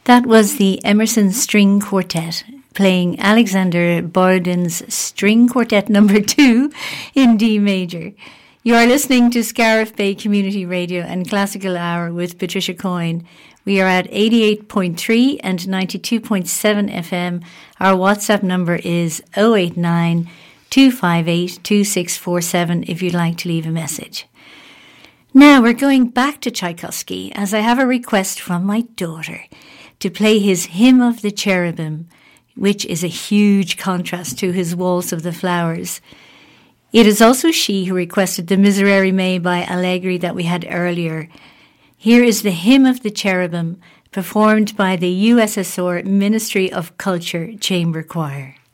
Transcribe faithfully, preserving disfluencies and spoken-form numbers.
That was the Emerson String Quartet playing Alexander Borodin's String Quartet number two in D major. You are listening to Scariff Bay Community Radio and Classical Hour with Patricia Coyne. We are at eighty-eight point three and ninety-two point seven F M. Our WhatsApp number is oh eight nine, two five eight, two six four seven if you'd like to leave a message. Now we're going back to Tchaikovsky as I have a request from my daughter to play his Hymn of the Cherubim, which is a huge contrast to his Waltz of the Flowers. It is also she who requested the Miserere Mei by Allegri that we had earlier. Here is the Hymn of the Cherubim, performed by the U S S R Ministry of Culture Chamber Choir.